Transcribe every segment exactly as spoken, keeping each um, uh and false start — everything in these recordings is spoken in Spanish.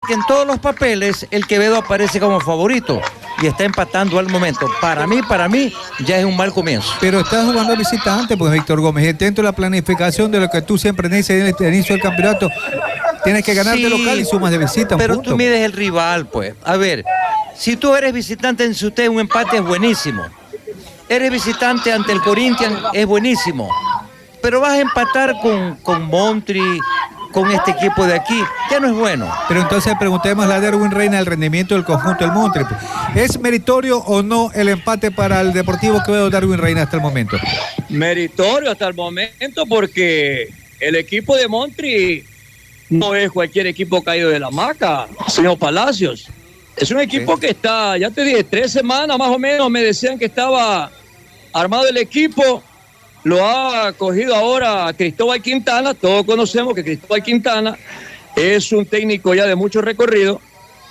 que en todos los papeles el Quevedo aparece como favorito y está empatando al momento. Para mí, para mí, ya es un mal comienzo. Pero estás jugando visitante, pues, Víctor Gómez. Dentro de la planificación de lo que tú siempre dices en el inicio del campeonato, tienes que ganar Sí, de local y sumas de visita. Pero punto. tú mides el rival, pues. A ver, si tú eres visitante en Suté, un empate es buenísimo. Eres visitante ante el Corinthians, es buenísimo. Pero vas a empatar con, con Montri, con este equipo de aquí, ya no es bueno. Pero entonces preguntemos a Derwin Reina el rendimiento del conjunto del Montri. ¿Es meritorio o no el empate para el Deportivo Quevedo, Derwin Reina, hasta el momento? Meritorio hasta el momento porque el equipo de Montri no es cualquier equipo caído de la hamaca, señor Palacios. Es un equipo sí. que está, ya te dije, tres semanas más o menos me decían que estaba armado el equipo. Lo ha cogido ahora Cristóbal Quintana. Todos conocemos que Cristóbal Quintana es un técnico ya de mucho recorrido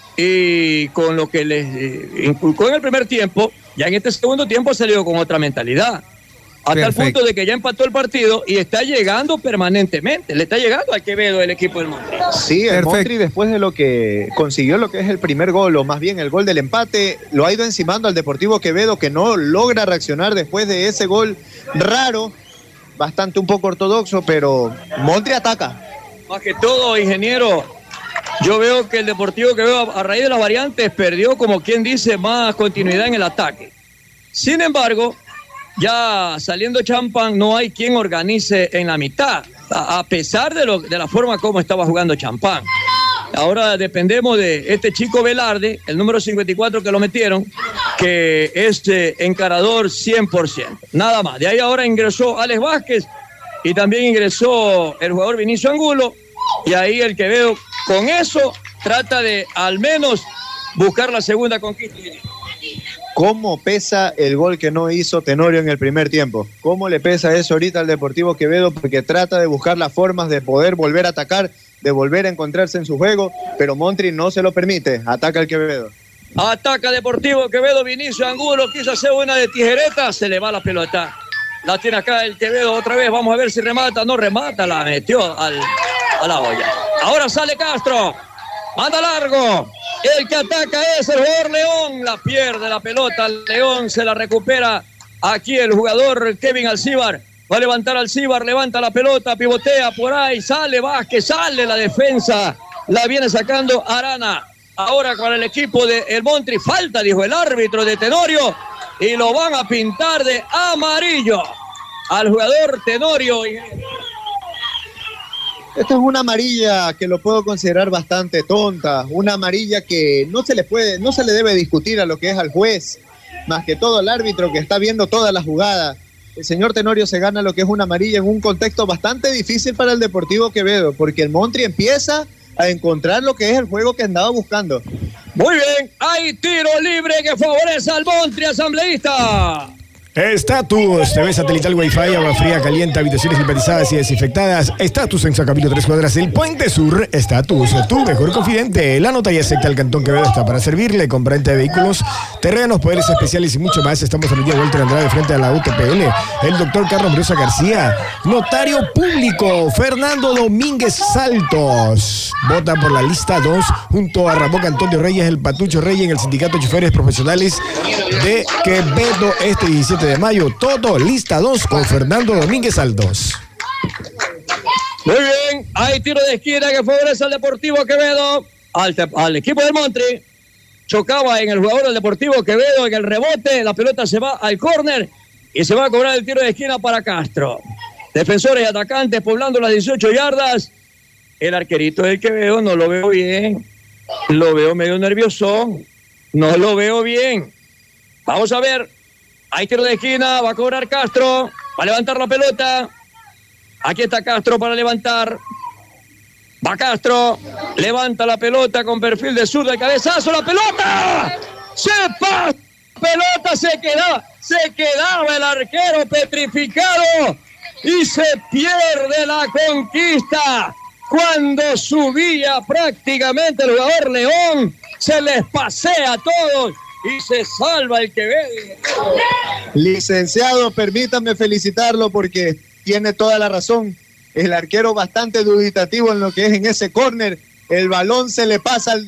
y con lo que les eh, inculcó en el primer tiempo, ya en este segundo tiempo ha salido con otra mentalidad. Hasta Perfecto. el punto de que ya empató el partido y está llegando permanentemente. Le está llegando al Quevedo el equipo del Montri. Sí, el Perfecto. Montri después de lo que consiguió lo que es el primer gol, o más bien el gol del empate, lo ha ido encimando al Deportivo Quevedo, que no logra reaccionar después de ese gol raro, bastante un poco ortodoxo, pero Montri ataca. Más que todo, ingeniero, yo veo que el Deportivo Quevedo, a raíz de las variantes, perdió, como quien dice, más continuidad en el ataque. Sin embargo, ya saliendo Champán, no hay quien organice en la mitad, a, a pesar de, lo, de la forma como estaba jugando Champán. Ahora dependemos de este chico Velarde, el número cincuenta y cuatro que lo metieron, que es eh, encarador cien por ciento. Nada más. De ahí ahora ingresó Alex Vázquez y también ingresó el jugador Vinicio Angulo. Y ahí el Quevedo con eso trata de al menos buscar la segunda conquista. ¿Cómo pesa el gol que no hizo Tenorio en el primer tiempo? ¿Cómo le pesa eso ahorita al Deportivo Quevedo? Porque trata de buscar las formas de poder volver a atacar, de volver a encontrarse en su juego, pero Montri no se lo permite. Ataca el Quevedo. Ataca Deportivo Quevedo, Vinicio Angulo, quiso hacer una de tijereta, se le va la pelota. La tiene acá el Quevedo otra vez, vamos a ver si remata, no remata, la metió al, a la olla. Ahora sale Castro, manda largo, el que ataca es el jugador León, la pierde la pelota, León se la recupera aquí el jugador Kevin Alcíbar. Va a levantar Alcíbar, levanta la pelota, pivotea por ahí, sale Vázquez, sale la defensa, la viene sacando Arana. Ahora con el equipo de el Montri, falta, dijo el árbitro de Tenorio, y lo van a pintar de amarillo al jugador Tenorio. Esta es una amarilla que lo puedo considerar bastante tonta, una amarilla que no se le puede, no se le debe discutir a lo que es al juez, más que todo al árbitro que está viendo toda la jugada. El señor Tenorio se gana lo que es una amarilla en un contexto bastante difícil para el Deportivo Quevedo, porque el Montri empieza a encontrar lo que es el juego que andaba buscando. Muy bien, hay tiro libre que favorece al Montri, asambleísta. Estatus, T V satelital, Wi-Fi, agua fría, caliente, habitaciones climatizadas y desinfectadas. Estatus en San Camilo, tres cuadras del Puente Sur. Estatus, tu mejor confidente. La notaría secta del Cantón Quevedo está para servirle. Compraventa de vehículos, terrenos, poderes especiales y mucho más. Estamos en el día de Walter Andrade frente a la U T P L. El doctor Carlos Mendoza García. Notario público, Fernando Domínguez Saltos. Vota por la lista dos junto a Ramón Antonio Reyes, el Patucho Reyes en el Sindicato de Choferes Profesionales de Quevedo este diecisiete de mayo. Todo lista dos con Fernando Domínguez Saltos. Muy bien, hay tiro de esquina que favorece al Deportivo Quevedo, al, al equipo del Montri. Chocaba en el jugador del Deportivo Quevedo en el rebote, la pelota se va al córner y se va a cobrar el tiro de esquina para Castro. Defensores y atacantes poblando las dieciocho yardas. El arquerito del Quevedo no lo veo bien, lo veo medio nervioso, no lo veo bien. Vamos a ver. Hay tiro de esquina, va a cobrar Castro, va a levantar la pelota. Aquí está Castro para levantar. Va Castro, levanta la pelota con perfil de zurda, el cabezazo, la pelota. Se pasa, pelota se quedaba, se quedaba el arquero petrificado y se pierde la conquista. Cuando subía prácticamente el jugador León, se les pasea a todos. Y se salva el Quevedo. Licenciado, permítame felicitarlo porque tiene toda la razón. El arquero bastante dubitativo en lo que es en ese córner. El balón se le pasa al